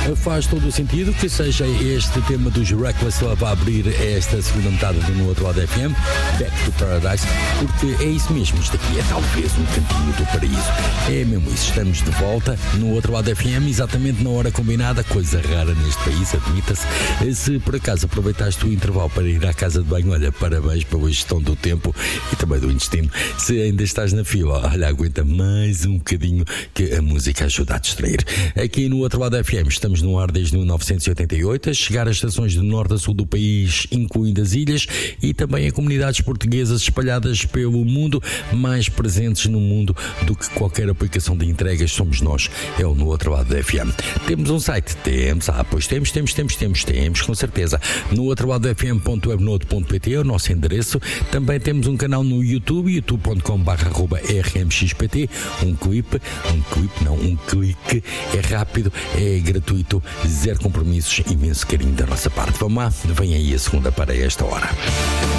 faz todo o sentido que seja este tema dos Reckless Love a abrir esta segunda metade do No Outro Lado FM, Back to Paradise, porque é isso mesmo, isto aqui é talvez um cantinho do paraíso. É mesmo isso, estamos de volta no Outro Lado FM, exatamente na hora combinada, coisa rara neste país, admita-se. Se por acaso aproveitaste o intervalo para ir à casa de banho, olha, parabéns pela gestão do tempo e também do intestino. Se ainda estás na fila, olha, aguenta mais um bocadinho que a música ajuda a distrair. Aqui no Outro Lado FM estamos no ar desde 1988, a chegar às estações do norte a sul do país, incluindo as ilhas, e também a comunidades portuguesas espalhadas pelo mundo, mais presentes no mundo do que qualquer aplicação de entregas somos nós, é o No Outro Lado da FM. Temos um site? Temos, pois temos, com certeza. No outro lado fm.webnode.pt é o nosso endereço. Também temos um canal no YouTube, youtube.com/rmxpt. Um clique, é rápido, é gratuito, zero compromissos, imenso carinho da nossa parte. Vamos lá, vem aí a segunda para esta hora.